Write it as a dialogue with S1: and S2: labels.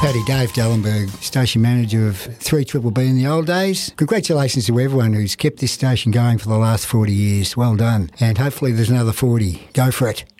S1: Howdy, Dave Dallenberg, station manager of 3BBB in the old days. Congratulations to everyone who's kept this station going for the last 40 years. Well done. And hopefully there's another 40. Go for it.